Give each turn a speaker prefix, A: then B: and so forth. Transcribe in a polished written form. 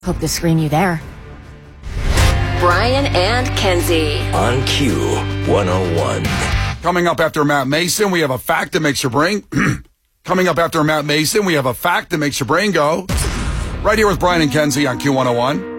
A: Hope to screen you there.
B: Brian and Kenzie
C: on Q101.
D: Coming up after Matt Mason, we have a fact that makes your brain... Coming up after Matt Mason, we have a fact that makes your brain go. Right here with Brian and Kenzie on Q101.